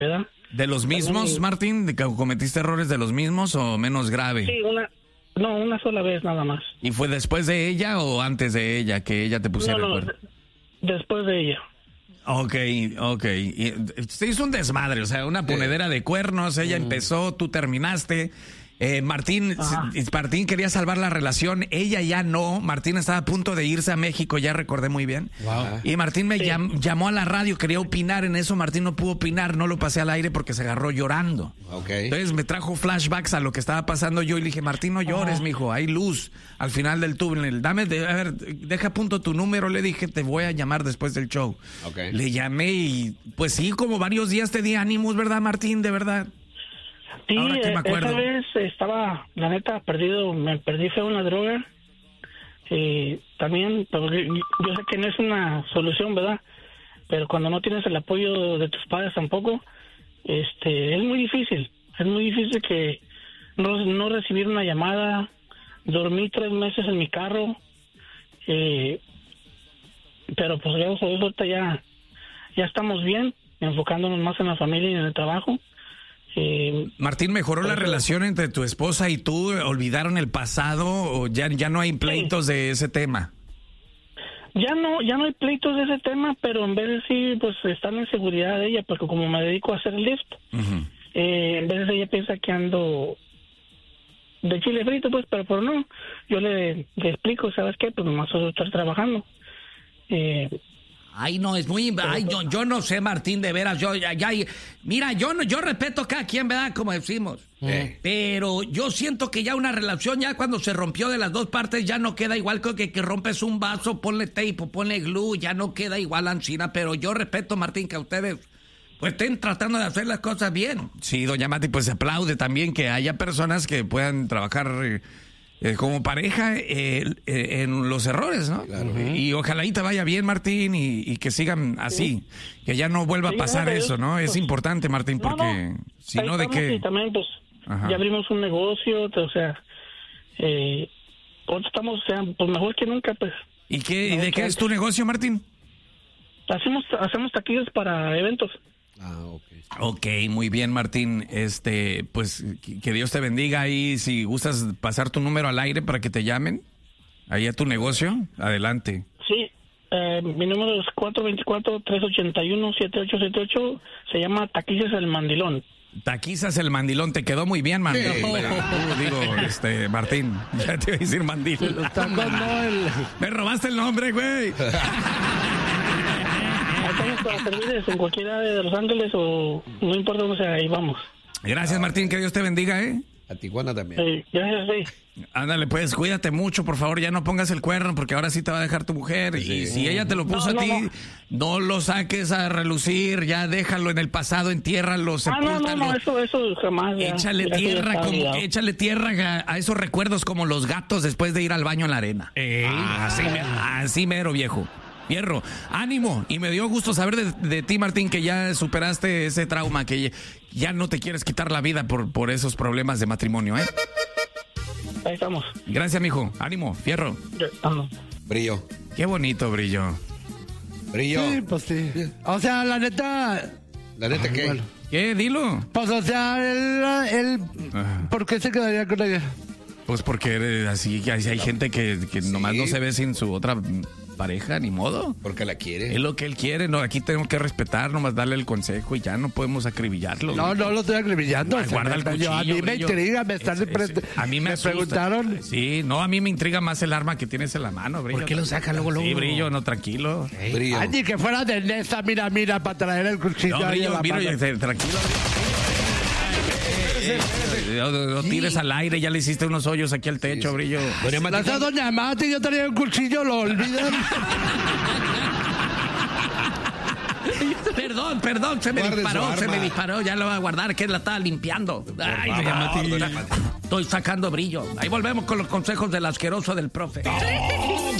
¿verdad? ¿De los mismos, Martín? ¿De que cometiste errores de los mismos o menos grave? Sí, una sola vez nada más. ¿Y fue después de ella o antes de ella que ella te pusiera el cuerno? Después de ella. Ok. Y se hizo un desmadre, o sea, una ponedera de cuernos, ella empezó, tú terminaste. Martín quería salvar la relación, ella ya no. Martín estaba a punto de irse a México, ya recordé muy bien. Wow. Y Martín me llamó a la radio, quería opinar en eso. Martín no pudo opinar, no lo pasé al aire porque se agarró llorando. Okay. Entonces me trajo flashbacks a lo que estaba pasando yo y le dije, Martín, no llores, mijo, hay luz al final del túnel. Deja a punto tu número, le dije, te voy a llamar después del show. Okay. Le llamé y pues sí, como varios días te di ánimos, ¿verdad, Martín? De verdad. Sí, esa vez estaba, la neta, me perdí feo en la droga. También, yo sé que no es una solución, ¿verdad? Pero cuando no tienes el apoyo de tus padres tampoco, es muy difícil. Es muy difícil que no recibir una llamada. Dormí 3 meses en mi carro. Pero pues gracias a Dios ahorita ya estamos bien, enfocándonos más en la familia y en el trabajo. Martín, ¿mejoró la relación entre tu esposa y tú? ¿Olvidaron el pasado o ya no hay pleitos de ese tema? Ya no hay pleitos de ese tema, pero en vez de sí, pues están en seguridad de ella, porque como me dedico a hacer el lift, en vez de ella piensa que ando de chile frito, pues, pero no, yo le explico, ¿sabes qué? Pues nomás solo estar trabajando. Ay, no, es muy... Ay, yo no sé, Martín, de veras, mira, yo respeto a cada quien, ¿verdad? Como decimos. Pero yo siento que ya una relación, ya cuando se rompió de las dos partes, ya no queda igual que rompes un vaso, ponle tape, ponle glue, ya no queda igual ancina. Pero yo respeto, Martín, que a ustedes pues estén tratando de hacer las cosas bien. Sí, doña Mati, pues se aplaude también que haya personas que puedan trabajar... como pareja en los errores, ¿no? Claro. Y ojalá y te vaya bien, Martín, y que sigan así, que ya no vuelva a pasar eso, ¿no? Es importante, Martín, porque si no, ¿de qué? Y también, pues, ya abrimos un negocio, o sea, estamos, o sea, pues mejor que nunca, pues. ¿Y de qué es tu negocio, Martín? Hacemos taquillas para eventos. Ok, muy bien, Martín. Pues que Dios te bendiga ahí. Si gustas pasar tu número al aire para que te llamen ahí a tu negocio, adelante. Sí, mi número es 424-381-7878. Se llama Taquizas el Mandilón. Taquizas el Mandilón, te quedó muy bien, Mandilón. Sí. Martín, ya te iba a decir Mandilón. Me robaste el nombre, güey. Estamos para servirles en cualquier área de Los Ángeles o no importa dónde sea, ahí vamos. Gracias, Martín, que Dios te bendiga, A Tijuana también. Sí, gracias, sí. Ándale, pues, cuídate mucho, por favor, ya no pongas el cuerno, porque ahora sí te va a dejar tu mujer. Sí. Y si ella te lo puso a ti, no lo saques a relucir, ya déjalo en el pasado, entiérralo, sepúltalo. No, eso jamás. Échale tierra a esos recuerdos como los gatos después de ir al baño en la arena. Así mero, viejo. Fierro, ánimo, y me dio gusto saber de ti, Martín, que ya superaste ese trauma, que ya no te quieres quitar la vida por esos problemas de matrimonio, ¿eh? Ahí estamos. Gracias, mijo, ánimo, fierro. Brillo. Qué bonito, Brillo. Sí, pues sí. O sea, la neta... ¿La neta qué? Bueno. ¿Qué? Dilo. Pues, o sea, él ¿por qué se quedaría con ella? Pues porque así, hay gente que nomás no se ve sin su otra... pareja, ni modo. Porque la quiere. Es lo que él quiere, no, aquí tenemos que respetar, nomás darle el consejo y ya no podemos acribillarlo. No lo estoy acribillando. Guarda el cuchillo, a mí me intriga, a mí me preguntaron. Sí, no, a mí me intriga más el arma que tienes en la mano, Brillo. ¿Por qué lo saca luego? Sí, Brillo, no, tranquilo. Brillo. Ay, ni que fuera de Nesa, mira, para traer el cuchillo. No, Brillo, tranquilo. No tires al aire, ya le hiciste unos hoyos aquí al techo, Brillo. Doña Mati, yo tenía un cuchillo, lo olvidan. Perdón, se me disparó, ya lo voy a guardar, que la estaba limpiando. Ay, Doña Mati, estoy sacando Brillo. Ahí volvemos con los consejos del asqueroso del profe.